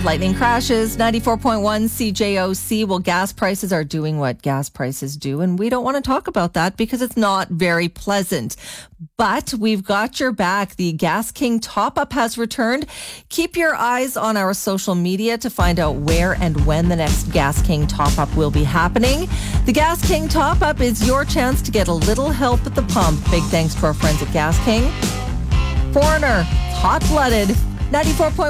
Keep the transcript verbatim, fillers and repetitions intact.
Lightning crashes, ninety-four point one C J O C. Well, gas prices are doing what gas prices do, and we don't want to talk about that because it's not very pleasant. But we've got your back. The Gas King top-up has returned. Keep your eyes on our social media to find out where and when the next Gas King top-up will be happening. The Gas King top-up is your chance to get a little help at the pump. Big thanks to our friends at Gas King. Foreigner, hot-blooded, ninety-four point one